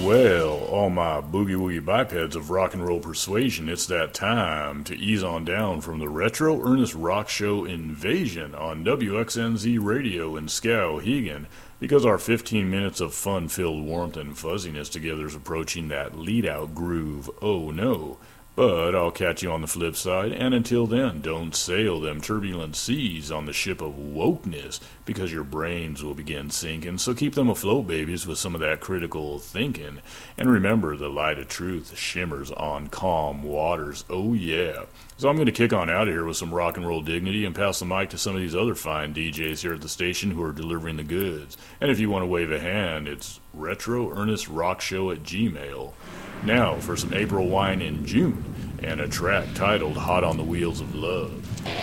Well, all my boogie woogie bipeds of rock and roll persuasion, it's that time to ease on down from the retro earnest rock show Invasion on WXNZ Radio in Skowhegan, because our 15 minutes of fun-filled warmth and fuzziness together is approaching that lead-out groove. Oh no. But I'll catch you on the flip side, and until then, don't sail them turbulent seas on the ship of wokeness, because your brains will begin sinking, so keep them afloat, babies, with some of that critical thinking. And remember, the light of truth shimmers on calm waters. Oh yeah. So I'm going to kick on out of here with some rock and roll dignity and pass the mic to some of these other fine DJs here at the station who are delivering the goods. And if you want to wave a hand, it's retroearnestrockshow@gmail. Now for some April wine in June and a track titled Hot on the Wheels of Love.